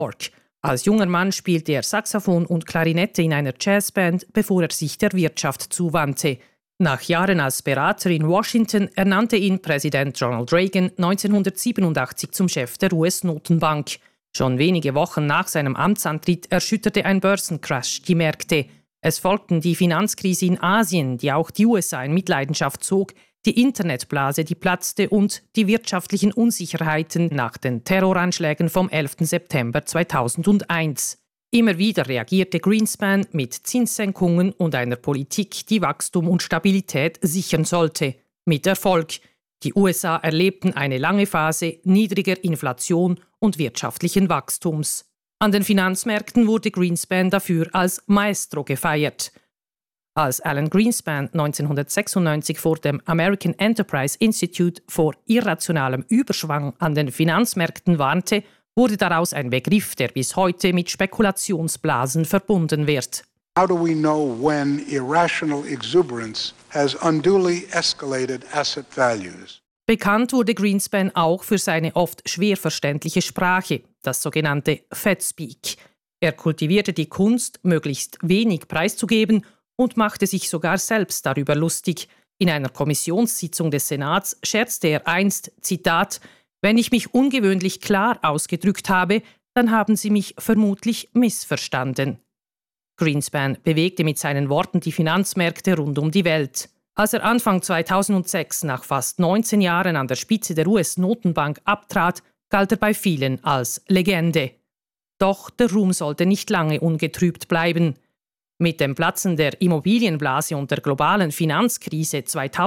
York. Als junger Mann spielte er Saxophon und Klarinette in einer Jazzband, bevor er sich der Wirtschaft zuwandte. Nach Jahren als Berater in Washington ernannte ihn Präsident Ronald Reagan 1987 zum Chef der US-Notenbank. Schon wenige Wochen nach seinem Amtsantritt erschütterte ein Börsencrash die Märkte. Es folgten die Finanzkrise in Asien, die auch die USA in Mitleidenschaft zog, die Internetblase, die platzte und die wirtschaftlichen Unsicherheiten nach den Terroranschlägen vom 11. September 2001. Immer wieder reagierte Greenspan mit Zinssenkungen und einer Politik, die Wachstum und Stabilität sichern sollte. Mit Erfolg. Die USA erlebten eine lange Phase niedriger Inflation und wirtschaftlichen Wachstums. An den Finanzmärkten wurde Greenspan dafür als Maestro gefeiert. Als Alan Greenspan 1996 vor dem American Enterprise Institute vor irrationalem Überschwang an den Finanzmärkten warnte, wurde daraus ein Begriff, der bis heute mit Spekulationsblasen verbunden wird. How do we know when irrational exuberance has unduly escalated asset values? Bekannt wurde Greenspan auch für seine oft schwer verständliche Sprache, das sogenannte Fed-Speak. Er kultivierte die Kunst, möglichst wenig preiszugeben und machte sich sogar selbst darüber lustig. In einer Kommissionssitzung des Senats scherzte er einst, Zitat, »Wenn ich mich ungewöhnlich klar ausgedrückt habe, dann haben Sie mich vermutlich missverstanden.« Greenspan bewegte mit seinen Worten die Finanzmärkte rund um die Welt. Als er Anfang 2006 nach fast 19 Jahren an der Spitze der US-Notenbank abtrat, galt er bei vielen als Legende. Doch der Ruhm sollte nicht lange ungetrübt bleiben. Mit dem Platzen der Immobilienblase und der globalen Finanzkrise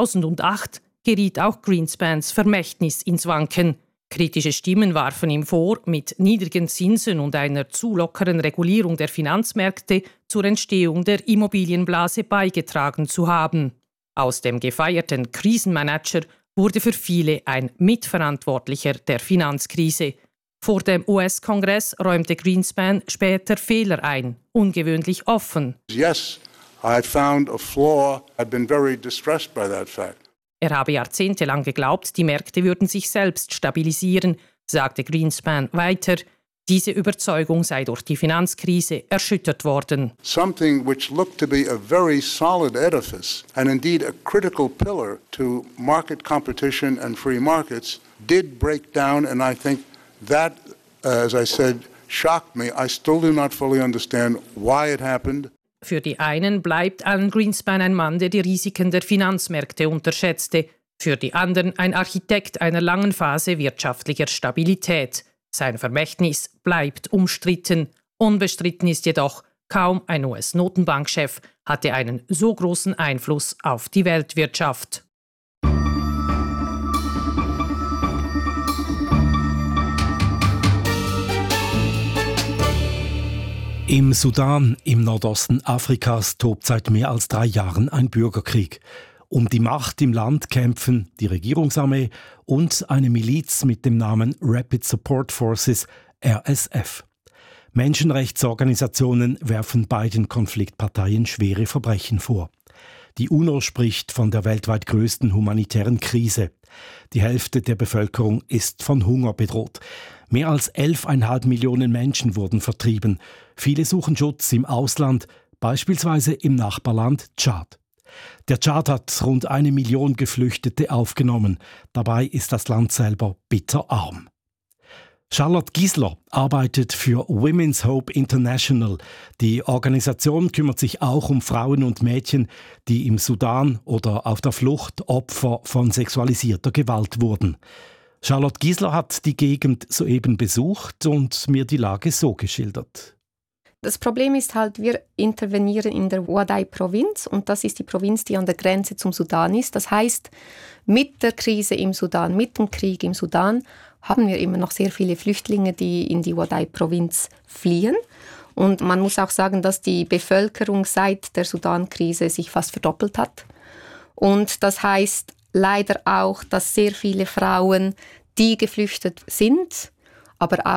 2008 geriet auch Greenspans Vermächtnis ins Wanken. Kritische Stimmen warfen ihm vor, mit niedrigen Zinsen und einer zu lockeren Regulierung der Finanzmärkte zur Entstehung der Immobilienblase beigetragen zu haben. Aus dem gefeierten Krisenmanager wurde für viele ein Mitverantwortlicher der Finanzkrise. Vor dem US-Kongress räumte Greenspan später Fehler ein, ungewöhnlich offen. Yes, I found a flaw. I've been very distressed by that fact. Er habe jahrzehntelang geglaubt, die Märkte würden sich selbst stabilisieren, sagte Greenspan weiter. Diese Überzeugung sei durch die Finanzkrise erschüttert worden. Something which looked to be a very solid edifice and indeed a critical pillar to market competition and free markets did break down, and I think that, as I said, shocked me. I still do not fully understand why it happened. Für die einen bleibt Alan Greenspan ein Mann, der die Risiken der Finanzmärkte unterschätzte. Für die anderen ein Architekt einer langen Phase wirtschaftlicher Stabilität. Sein Vermächtnis bleibt umstritten. Unbestritten ist jedoch, kaum ein US-Notenbankchef hatte einen so großen Einfluss auf die Weltwirtschaft. Im Sudan, im Nordosten Afrikas, tobt seit mehr als 3 Jahren ein Bürgerkrieg. Um die Macht im Land kämpfen die Regierungsarmee und eine Miliz mit dem Namen Rapid Support Forces, RSF. Menschenrechtsorganisationen werfen beiden Konfliktparteien schwere Verbrechen vor. Die UNO spricht von der weltweit größten humanitären Krise. Die Hälfte der Bevölkerung ist von Hunger bedroht. Mehr als 11,5 Millionen Menschen wurden vertrieben. Viele suchen Schutz im Ausland, beispielsweise im Nachbarland Tschad. Der Tschad hat rund 1 Million Geflüchtete aufgenommen. Dabei ist das Land selber bitterarm. Charlotte Gisler arbeitet für Women's Hope International. Die Organisation kümmert sich auch um Frauen und Mädchen, die im Sudan oder auf der Flucht Opfer von sexualisierter Gewalt wurden. Charlotte Gisler hat die Gegend soeben besucht und mir die Lage so geschildert. Das Problem ist halt, wir intervenieren in der Ouaddaï-Provinz und das ist die Provinz, die an der Grenze zum Sudan ist. Das heißt, mit der Krise im Sudan, mit dem Krieg im Sudan, haben wir immer noch sehr viele Flüchtlinge, die in die Ouaddaï-Provinz fliehen. Und man muss auch sagen, dass die Bevölkerung seit der Sudan-Krise sich fast verdoppelt hat. Und das heißt leider auch, dass sehr viele Frauen, die geflüchtet sind, aber auch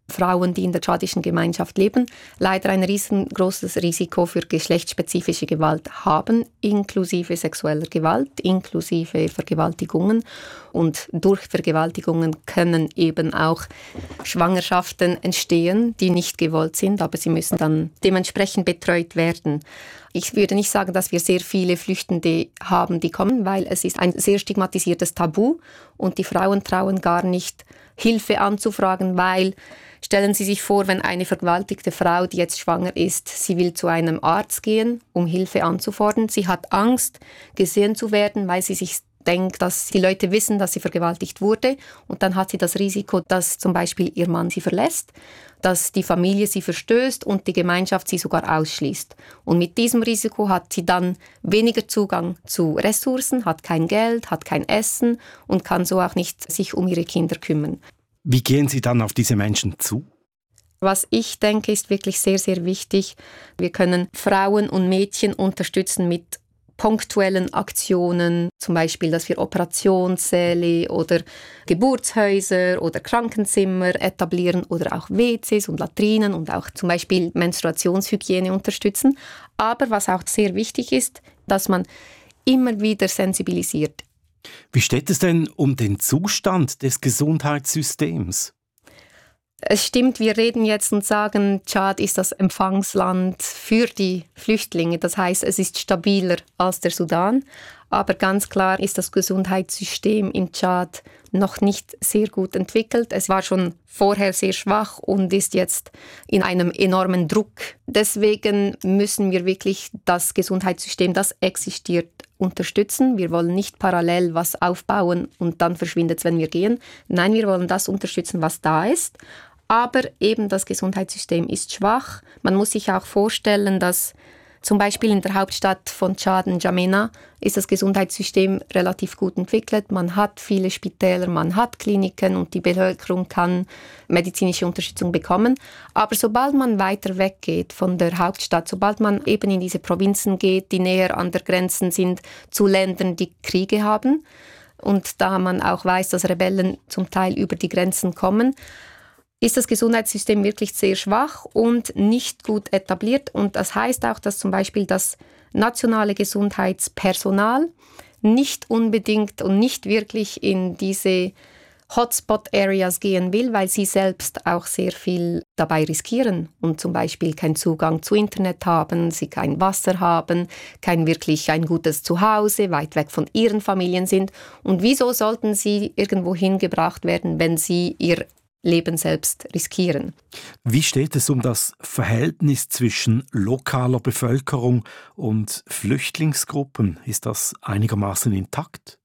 Frauen, die in der tschadischen Gemeinschaft leben, leider ein riesengroßes Risiko für geschlechtsspezifische Gewalt haben, inklusive sexueller Gewalt, inklusive Vergewaltigungen. Und durch Vergewaltigungen können eben auch Schwangerschaften entstehen, die nicht gewollt sind, aber sie müssen dann dementsprechend betreut werden. Ich würde nicht sagen, dass wir sehr viele Flüchtende haben, die kommen, weil es ist ein sehr stigmatisiertes Tabu und die Frauen trauen gar nicht, Hilfe anzufragen, weil stellen Sie sich vor, wenn eine vergewaltigte Frau, die jetzt schwanger ist, sie will zu einem Arzt gehen, um Hilfe anzufordern. Sie hat Angst, gesehen zu werden, weil sie sich denkt, dass die Leute wissen, dass sie vergewaltigt wurde. Und dann hat sie das Risiko, dass zum Beispiel ihr Mann sie verlässt, dass die Familie sie verstößt und die Gemeinschaft sie sogar ausschließt. Und mit diesem Risiko hat sie dann weniger Zugang zu Ressourcen, hat kein Geld, hat kein Essen und kann so auch nicht sich um ihre Kinder kümmern. Wie gehen Sie dann auf diese Menschen zu? Was ich denke, ist wirklich sehr, sehr wichtig. Wir können Frauen und Mädchen unterstützen mit punktuellen Aktionen, zum Beispiel, dass wir Operationssäle oder Geburtshäuser oder Krankenzimmer etablieren oder auch WCs und Latrinen und auch zum Beispiel Menstruationshygiene unterstützen. Aber was auch sehr wichtig ist, dass man immer wieder sensibilisiert. Wie steht es denn um den Zustand des Gesundheitssystems? Es stimmt, wir reden jetzt und sagen, Tschad ist das Empfangsland für die Flüchtlinge. Das heißt, es ist stabiler als der Sudan. Aber ganz klar ist das Gesundheitssystem in Tschad noch nicht sehr gut entwickelt. Es war schon vorher sehr schwach und ist jetzt in einem enormen Druck. Deswegen müssen wir wirklich das Gesundheitssystem, das existiert, unterstützen. Wir wollen nicht parallel was aufbauen und dann verschwindet es, wenn wir gehen. Nein, wir wollen das unterstützen, was da ist. Aber eben das Gesundheitssystem ist schwach. Man muss sich auch vorstellen, dass zum Beispiel in der Hauptstadt von Tschad, N'Djamena, ist das Gesundheitssystem relativ gut entwickelt. Man hat viele Spitäler, man hat Kliniken und die Bevölkerung kann medizinische Unterstützung bekommen. Aber sobald man weiter weggeht von der Hauptstadt, sobald man eben in diese Provinzen geht, die näher an der Grenze sind zu Ländern, die Kriege haben, und da man auch weiß, dass Rebellen zum Teil über die Grenzen kommen, ist das Gesundheitssystem wirklich sehr schwach und nicht gut etabliert. Und das heißt auch, dass zum Beispiel das nationale Gesundheitspersonal nicht unbedingt und nicht wirklich in diese Hotspot-Areas gehen will, weil sie selbst auch sehr viel dabei riskieren und zum Beispiel keinen Zugang zu Internet haben, sie kein Wasser haben, kein wirklich ein gutes Zuhause, weit weg von ihren Familien sind. Und wieso sollten sie irgendwo hingebracht werden, wenn sie ihr Leben selbst riskieren? Wie steht es um das Verhältnis zwischen lokaler Bevölkerung und Flüchtlingsgruppen? Ist das einigermaßen intakt?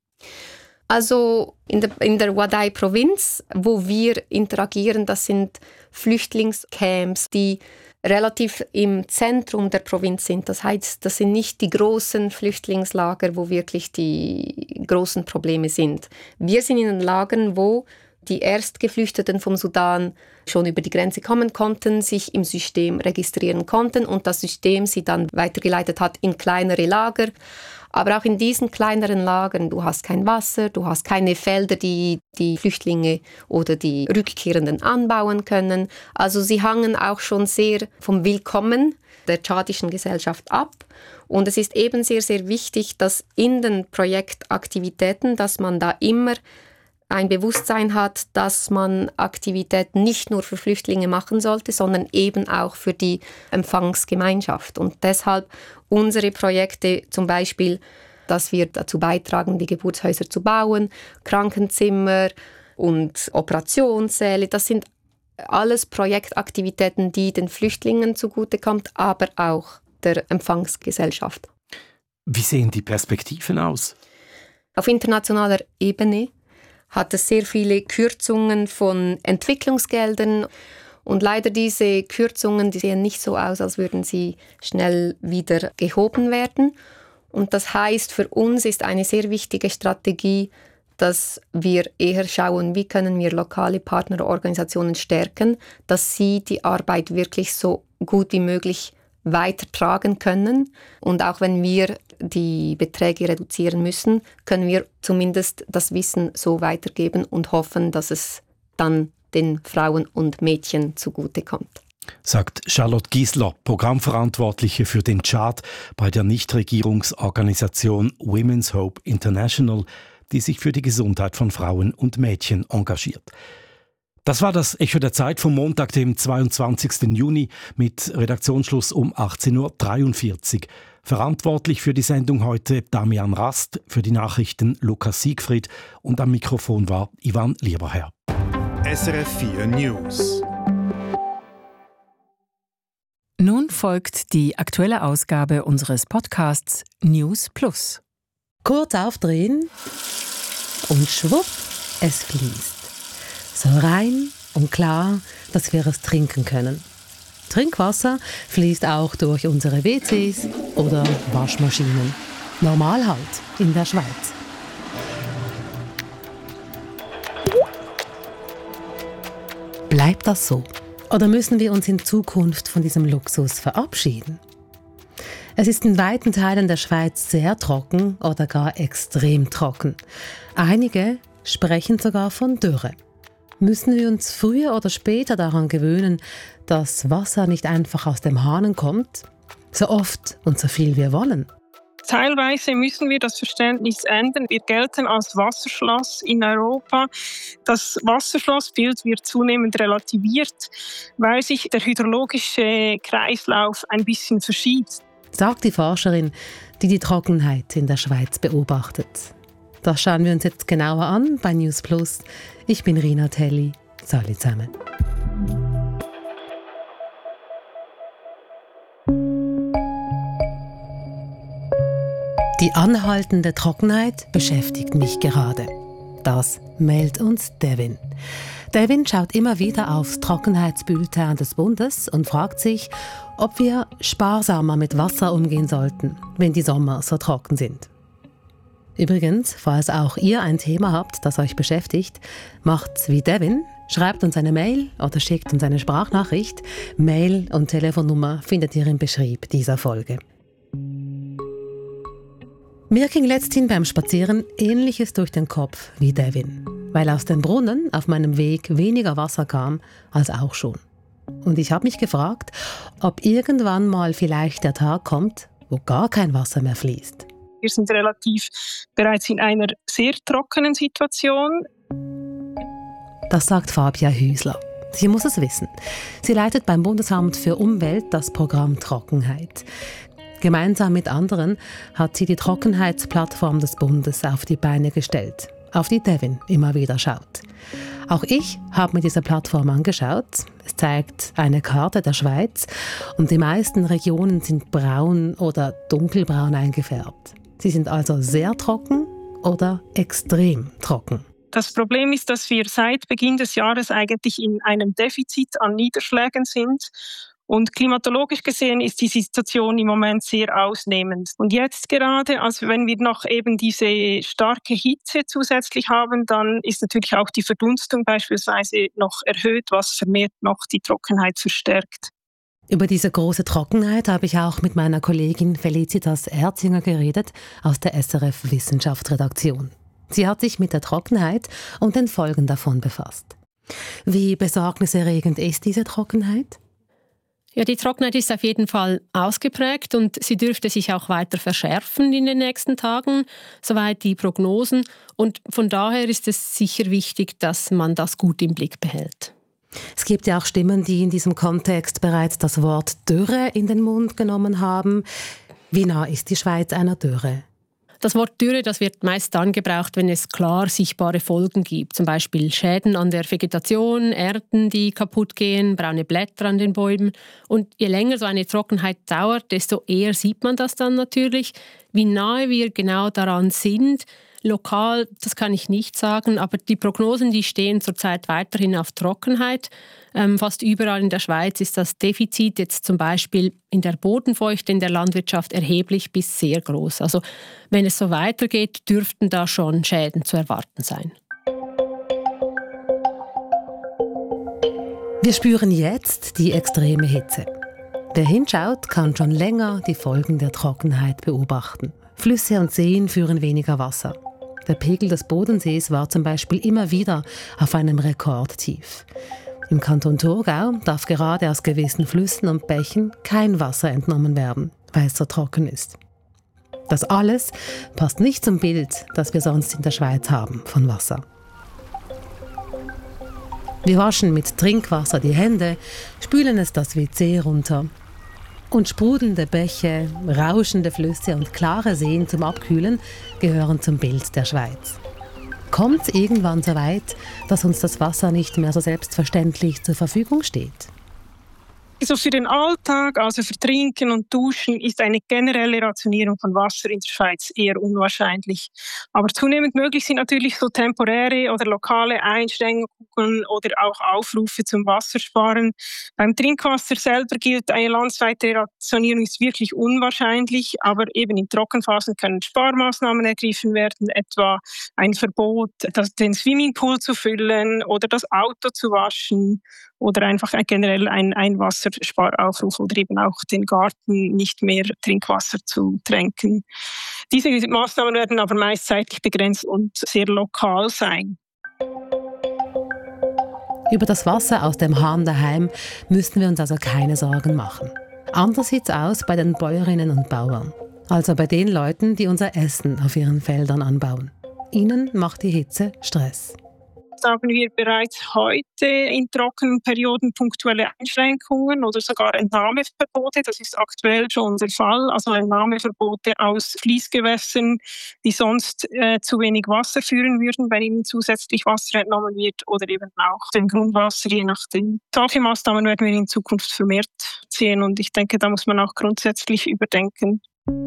Also in der Ouaddaï-Provinz, wo wir interagieren, das sind Flüchtlingscamps, die relativ im Zentrum der Provinz sind. Das heißt, das sind nicht die großen Flüchtlingslager, wo wirklich die großen Probleme sind. Wir sind in den Lagern, wo die Erstgeflüchteten vom Sudan schon über die Grenze kommen konnten, sich im System registrieren konnten und das System sie dann weitergeleitet hat in kleinere Lager. Aber auch in diesen kleineren Lagern, du hast kein Wasser, du hast keine Felder, die die Flüchtlinge oder die Rückkehrenden anbauen können. Also sie hangen auch schon sehr vom Willkommen der tschadischen Gesellschaft ab. Und es ist eben sehr, sehr wichtig, dass in den Projektaktivitäten, dass man da immer ein Bewusstsein hat, dass man Aktivitäten nicht nur für Flüchtlinge machen sollte, sondern eben auch für die Empfangsgemeinschaft. Und deshalb unsere Projekte zum Beispiel, dass wir dazu beitragen, die Geburtshäuser zu bauen, Krankenzimmer und Operationssäle, das sind alles Projektaktivitäten, die den Flüchtlingen zugutekommt, aber auch der Empfangsgesellschaft. Wie sehen die Perspektiven aus? Auf internationaler Ebene hat es sehr viele Kürzungen von Entwicklungsgeldern. Und leider diese Kürzungen, die sehen nicht so aus, als würden sie schnell wieder gehoben werden. Und das heißt, für uns ist eine sehr wichtige Strategie, dass wir eher schauen, wie können wir lokale Partnerorganisationen stärken, dass sie die Arbeit wirklich so gut wie möglich weitertragen können. Und auch wenn wir die Beträge reduzieren müssen, können wir zumindest das Wissen so weitergeben und hoffen, dass es dann den Frauen und Mädchen zugutekommt. Sagt Charlotte Giesler, Programmverantwortliche für den Tschad bei der Nichtregierungsorganisation Women's Hope International, die sich für die Gesundheit von Frauen und Mädchen engagiert. Das war das Echo der Zeit vom Montag, dem 22. Juni, mit Redaktionsschluss um 18.43 Uhr. Verantwortlich für die Sendung heute Damian Rast, für die Nachrichten Lukas Siegfried und am Mikrofon war Ivan Lieberherr. SRF 4 News. Nun folgt die aktuelle Ausgabe unseres Podcasts News Plus. Kurz aufdrehen und schwupp, es fließt. So rein und klar, dass wir es trinken können. Trinkwasser fließt auch durch unsere WCs oder Waschmaschinen. Normal halt in der Schweiz. Bleibt das so? Oder müssen wir uns in Zukunft von diesem Luxus verabschieden? Es ist in weiten Teilen der Schweiz sehr trocken oder gar extrem trocken. Einige sprechen sogar von Dürre. Müssen wir uns früher oder später daran gewöhnen, dass Wasser nicht einfach aus dem Hahn kommt, so oft und so viel wir wollen? Teilweise müssen wir das Verständnis ändern. Wir gelten als Wasserschloss in Europa. Das Wasserschlossbild wird zunehmend relativiert, weil sich der hydrologische Kreislauf ein bisschen verschiebt. Sagt die Forscherin, die die Trockenheit in der Schweiz beobachtet. Das schauen wir uns jetzt genauer an bei News Plus. Ich bin Rina Telli. Salut zusammen. Die anhaltende Trockenheit beschäftigt mich gerade. Das meldet uns Devin. Devin schaut immer wieder aufs Trockenheitsbulletin des Bundes und fragt sich, ob wir sparsamer mit Wasser umgehen sollten, wenn die Sommer so trocken sind. Übrigens, falls auch ihr ein Thema habt, das euch beschäftigt, macht's wie Devin, schreibt uns eine Mail oder schickt uns eine Sprachnachricht. Mail und Telefonnummer findet ihr im Beschrieb dieser Folge. Mir ging letzthin beim Spazieren Ähnliches durch den Kopf wie Devin, weil aus dem Brunnen auf meinem Weg weniger Wasser kam als auch schon. Und ich habe mich gefragt, ob irgendwann mal vielleicht der Tag kommt, wo gar kein Wasser mehr fließt. Wir sind relativ bereits in einer sehr trockenen Situation. Das sagt Fabia Hüsler. Sie muss es wissen. Sie leitet beim Bundesamt für Umwelt das Programm Trockenheit. Gemeinsam mit anderen hat sie die Trockenheitsplattform des Bundes auf die Beine gestellt, auf die Devin immer wieder schaut. Auch ich habe mir diese Plattform angeschaut. Es zeigt eine Karte der Schweiz und die meisten Regionen sind braun oder dunkelbraun eingefärbt. Sie sind also sehr trocken oder extrem trocken. Das Problem ist, dass wir seit Beginn des Jahres eigentlich in einem Defizit an Niederschlägen sind. Und klimatologisch gesehen ist die Situation im Moment sehr ausnehmend. Und jetzt gerade, also wenn wir noch eben diese starke Hitze zusätzlich haben, dann ist natürlich auch die Verdunstung beispielsweise noch erhöht, was vermehrt noch die Trockenheit verstärkt. Über diese große Trockenheit habe ich auch mit meiner Kollegin Felicitas Erzinger geredet aus der SRF Wissenschaftsredaktion. Sie hat sich mit der Trockenheit und den Folgen davon befasst. Wie besorgniserregend ist diese Trockenheit? Ja, die Trockenheit ist auf jeden Fall ausgeprägt und sie dürfte sich auch weiter verschärfen in den nächsten Tagen, soweit die Prognosen. Und von daher ist es sicher wichtig, dass man das gut im Blick behält. Es gibt ja auch Stimmen, die in diesem Kontext bereits das Wort Dürre in den Mund genommen haben. Wie nah ist die Schweiz einer Dürre? Das Wort Dürre, das wird meist dann gebraucht, wenn es klar sichtbare Folgen gibt. Zum Beispiel Schäden an der Vegetation, Ernten, die kaputt gehen, braune Blätter an den Bäumen. Und je länger so eine Trockenheit dauert, desto eher sieht man das dann natürlich. Wie nahe wir genau daran sind, lokal, das kann ich nicht sagen, aber die Prognosen, die stehen zurzeit weiterhin auf Trockenheit. Fast überall in der Schweiz ist das Defizit jetzt zum Beispiel in der Bodenfeuchte in der Landwirtschaft erheblich bis sehr groß. Also wenn es so weitergeht, dürften da schon Schäden zu erwarten sein. Wir spüren jetzt die extreme Hitze. Wer hinschaut, kann schon länger die Folgen der Trockenheit beobachten. Flüsse und Seen führen weniger Wasser. Der Pegel des Bodensees war zum Beispiel immer wieder auf einem Rekordtief. Im Kanton Thurgau darf gerade aus gewissen Flüssen und Bächen kein Wasser entnommen werden, weil es so trocken ist. Das alles passt nicht zum Bild, das wir sonst in der Schweiz haben von Wasser. Wir waschen mit Trinkwasser die Hände, spülen es das WC runter. Und sprudelnde Bäche, rauschende Flüsse und klare Seen zum Abkühlen gehören zum Bild der Schweiz. Kommt es irgendwann so weit, dass uns das Wasser nicht mehr so selbstverständlich zur Verfügung steht? Also für den Alltag, also für Trinken und Duschen, ist eine generelle Rationierung von Wasser in der Schweiz eher unwahrscheinlich. Aber zunehmend möglich sind natürlich so temporäre oder lokale Einschränkungen oder auch Aufrufe zum Wassersparen. Beim Trinkwasser selber gilt, eine landesweite Rationierung ist wirklich unwahrscheinlich, aber eben in Trockenphasen können Sparmaßnahmen ergriffen werden, etwa ein Verbot, den Swimmingpool zu füllen oder das Auto zu waschen oder einfach generell ein Wassersparaufruf oder eben auch den Garten nicht mehr Trinkwasser zu tränken. Diese Maßnahmen werden aber meist zeitlich begrenzt und sehr lokal sein. Über das Wasser aus dem Hahn daheim müssen wir uns also keine Sorgen machen. Anders sieht es aus bei den Bäuerinnen und Bauern, also bei den Leuten, die unser Essen auf ihren Feldern anbauen. Ihnen macht die Hitze Stress. Haben wir bereits heute in trockenen Perioden punktuelle Einschränkungen oder sogar Entnahmeverbote. Das ist aktuell schon der Fall. Also Entnahmeverbote aus Fließgewässern, die sonst zu wenig Wasser führen würden, wenn ihnen zusätzlich Wasser entnommen wird oder eben auch dem Grundwasser, je nachdem. Solche Maßnahmen werden wir in Zukunft vermehrt sehen und ich denke, da muss man auch grundsätzlich überdenken.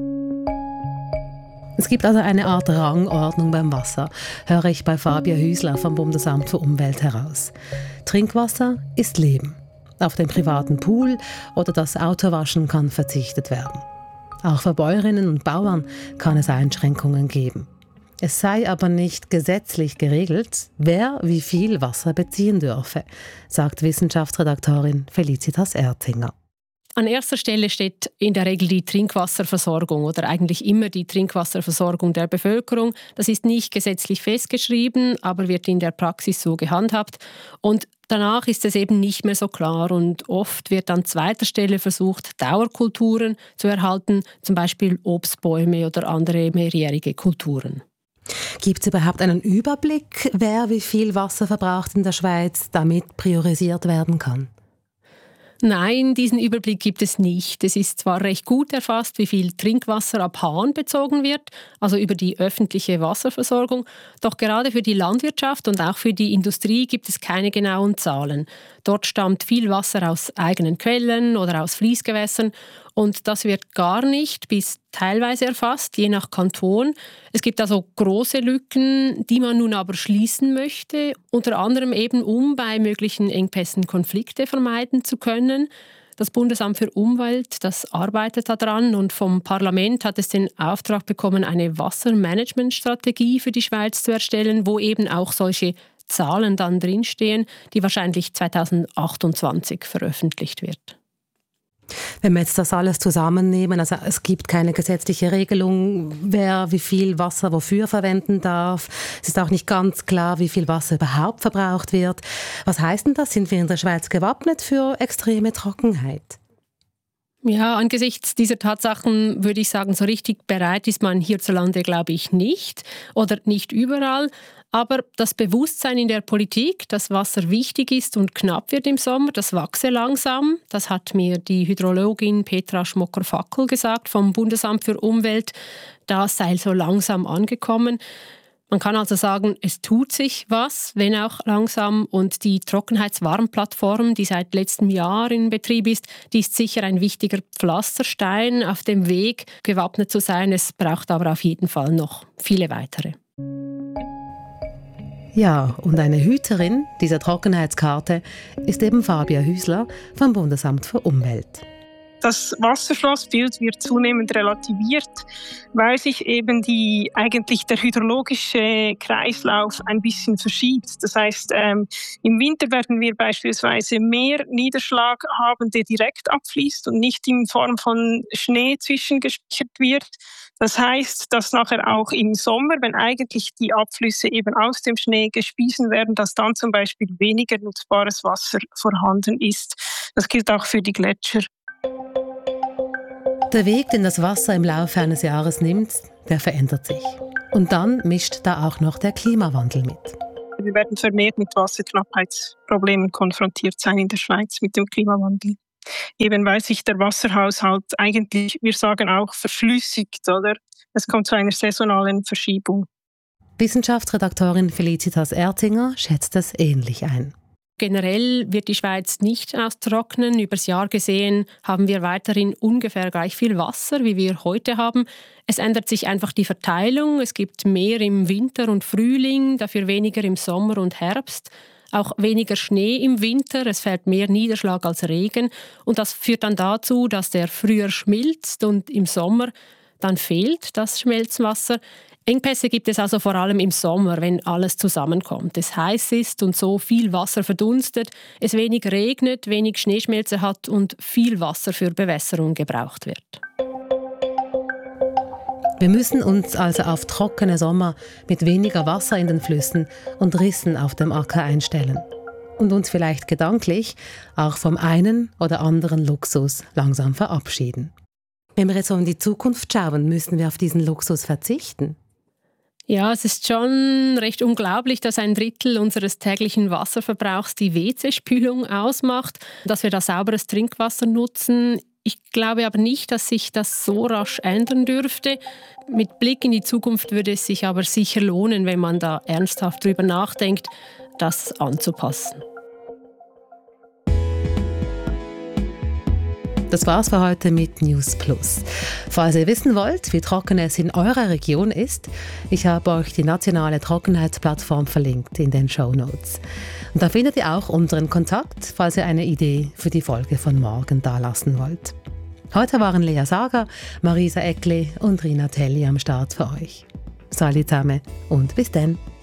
Es gibt also eine Art Rangordnung beim Wasser, höre ich bei Fabia Hüsler vom Bundesamt für Umwelt heraus. Trinkwasser ist Leben. Auf den privaten Pool oder das Autowaschen kann verzichtet werden. Auch für Bäuerinnen und Bauern kann es Einschränkungen geben. Es sei aber nicht gesetzlich geregelt, wer wie viel Wasser beziehen dürfe, sagt Wissenschaftsredaktorin Felicitas Ertinger. An erster Stelle steht in der Regel die Trinkwasserversorgung oder eigentlich immer die Trinkwasserversorgung der Bevölkerung. Das ist nicht gesetzlich festgeschrieben, aber wird in der Praxis so gehandhabt. Und danach ist es eben nicht mehr so klar und oft wird an zweiter Stelle versucht, Dauerkulturen zu erhalten, zum Beispiel Obstbäume oder andere mehrjährige Kulturen. Gibt es überhaupt einen Überblick, wer wie viel Wasser verbraucht in der Schweiz, damit priorisiert werden kann? Nein, diesen Überblick gibt es nicht. Es ist zwar recht gut erfasst, wie viel Trinkwasser ab Hahn bezogen wird, also über die öffentliche Wasserversorgung, doch gerade für die Landwirtschaft und auch für die Industrie gibt es keine genauen Zahlen. Dort stammt viel Wasser aus eigenen Quellen oder aus Fließgewässern und das wird gar nicht bis teilweise erfasst, je nach Kanton. Es gibt also große Lücken, die man nun aber schließen möchte, unter anderem eben, um bei möglichen Engpässen Konflikte vermeiden zu können. Das Bundesamt für Umwelt, das arbeitet daran und vom Parlament hat es den Auftrag bekommen, eine Wassermanagementstrategie für die Schweiz zu erstellen, wo eben auch solche Zahlen dann drinstehen, die wahrscheinlich 2028 veröffentlicht wird. Wenn wir jetzt das alles zusammennehmen, also es gibt keine gesetzliche Regelung, wer wie viel Wasser wofür verwenden darf. Es ist auch nicht ganz klar, wie viel Wasser überhaupt verbraucht wird. Was heißt denn das? Sind wir in der Schweiz gewappnet für extreme Trockenheit? Ja, angesichts dieser Tatsachen würde ich sagen, so richtig bereit ist man hierzulande, glaube ich, nicht oder nicht überall. Aber das Bewusstsein in der Politik, dass Wasser wichtig ist und knapp wird im Sommer, das wachse langsam. Das hat mir die Hydrologin Petra Schmocker-Fackel gesagt vom Bundesamt für Umwelt. Das sei so langsam angekommen. Man kann also sagen, es tut sich was, wenn auch langsam. Und die Trockenheitswarnplattform, die seit letztem Jahr in Betrieb ist, die ist sicher ein wichtiger Pflasterstein auf dem Weg, gewappnet zu sein. Es braucht aber auf jeden Fall noch viele weitere. Ja, und eine Hüterin dieser Trockenheitskarte ist eben Fabia Hüsler vom Bundesamt für Umwelt. Das Wasserschlossbild wird zunehmend relativiert, weil sich eben eigentlich der hydrologische Kreislauf ein bisschen verschiebt. Das heißt, im Winter werden wir beispielsweise mehr Niederschlag haben, der direkt abfließt und nicht in Form von Schnee zwischengespeichert wird. Das heißt, dass nachher auch im Sommer, wenn eigentlich die Abflüsse eben aus dem Schnee gespiesen werden, dass dann zum Beispiel weniger nutzbares Wasser vorhanden ist. Das gilt auch für die Gletscher. Der Weg, den das Wasser im Laufe eines Jahres nimmt, der verändert sich. Und dann mischt da auch noch der Klimawandel mit. Wir werden vermehrt mit Wasserknappheitsproblemen konfrontiert sein in der Schweiz mit dem Klimawandel. Eben weil sich der Wasserhaushalt eigentlich, wir sagen auch, verflüssigt, oder? Es kommt zu einer saisonalen Verschiebung. Wissenschaftsredaktorin Felicitas Ertinger schätzt es ähnlich ein. Generell wird die Schweiz nicht austrocknen. Übers Jahr gesehen haben wir weiterhin ungefähr gleich viel Wasser, wie wir heute haben. Es ändert sich einfach die Verteilung. Es gibt mehr im Winter und Frühling, dafür weniger im Sommer und Herbst. Auch weniger Schnee im Winter, es fällt mehr Niederschlag als Regen. Und das führt dann dazu, dass der früher schmilzt und im Sommer dann fehlt das Schmelzwasser. Engpässe gibt es also vor allem im Sommer, wenn alles zusammenkommt. Es heiß ist und so viel Wasser verdunstet, es wenig regnet, wenig Schneeschmelze hat und viel Wasser für Bewässerung gebraucht wird. Wir müssen uns also auf trockene Sommer mit weniger Wasser in den Flüssen und Rissen auf dem Acker einstellen. Und uns vielleicht gedanklich auch vom einen oder anderen Luxus langsam verabschieden. Wenn wir jetzt so in die Zukunft schauen, müssen wir auf diesen Luxus verzichten. Ja, es ist schon recht unglaublich, dass 1/3 unseres täglichen Wasserverbrauchs die WC-Spülung ausmacht, dass wir da sauberes Trinkwasser nutzen. Ich glaube aber nicht, dass sich das so rasch ändern dürfte. Mit Blick in die Zukunft würde es sich aber sicher lohnen, wenn man da ernsthaft drüber nachdenkt, das anzupassen. Das war's für heute mit News Plus. Falls ihr wissen wollt, wie trocken es in eurer Region ist, ich habe euch die nationale Trockenheitsplattform verlinkt in den Shownotes. Und da findet ihr auch unseren Kontakt, falls ihr eine Idee für die Folge von morgen dalassen wollt. Heute waren Lea Sager, Marisa Eckli und Rina Telli am Start für euch. Salut zusammen und bis dann.